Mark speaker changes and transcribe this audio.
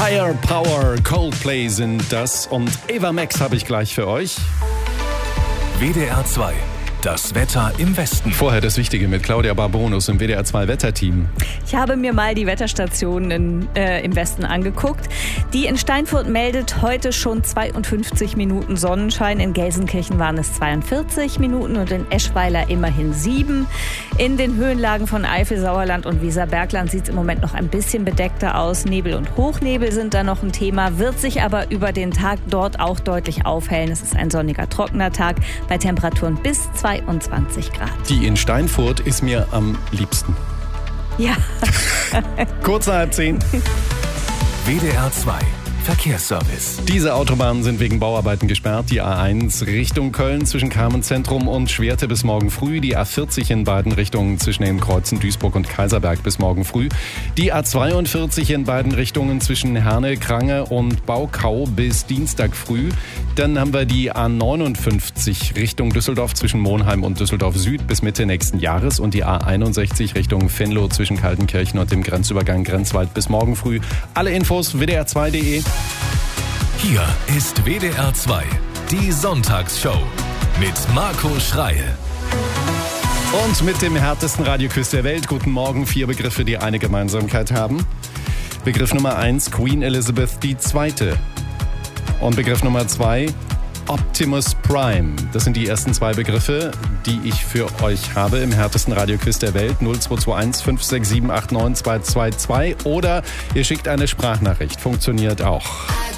Speaker 1: Firepower, Coldplay sind das und Ava Max habe ich gleich für euch.
Speaker 2: WDR 2, das Wetter im Westen.
Speaker 1: Vorher das Wichtige mit Claudia Barbonus im WDR 2 Wetterteam.
Speaker 3: Ich habe mir mal die Wetterstationen im Westen angeguckt. Die in Steinfurt meldet heute schon 52 Minuten Sonnenschein. In Gelsenkirchen waren es 42 Minuten und in Eschweiler immerhin 7. In den Höhenlagen von Eifel, Sauerland und Weserbergland sieht es im Moment noch ein bisschen bedeckter aus. Nebel und Hochnebel sind da noch ein Thema, wird sich aber über den Tag dort auch deutlich aufhellen. Es ist ein sonniger, trockener Tag bei Temperaturen bis 22 Grad.
Speaker 1: Die in Steinfurt ist mir am liebsten.
Speaker 3: Ja.
Speaker 1: Kurz nach 10.
Speaker 2: WDR 2, Verkehrsservice.
Speaker 1: Diese Autobahnen sind wegen Bauarbeiten gesperrt. Die A1 Richtung Köln zwischen Carmenzentrum und Schwerte bis morgen früh. Die A40 in beiden Richtungen zwischen den Kreuzen Duisburg und Kaiserberg bis morgen früh. Die A42 in beiden Richtungen zwischen Herne, Krange und Baukau bis Dienstag früh. Dann haben wir die A59 Richtung Düsseldorf zwischen Monheim und Düsseldorf Süd bis Mitte nächsten Jahres und die A61 Richtung Venlo zwischen Kaltenkirchen und dem Grenzübergang Grenzwald bis morgen früh. Alle Infos wdr2.de.
Speaker 2: Hier ist WDR 2, die Sonntagsshow mit Marco Schreie.
Speaker 1: Und mit dem härtesten Radioquiz der Welt. Guten Morgen, 4 Begriffe, die eine Gemeinsamkeit haben. Begriff Nummer 1, Queen Elizabeth II. Und Begriff Nummer 2, Optimus Prime. Das sind die ersten 2 Begriffe, die ich für euch habe im härtesten Radioquiz der Welt. 0221 567 89 222 oder ihr schickt eine Sprachnachricht. Funktioniert auch.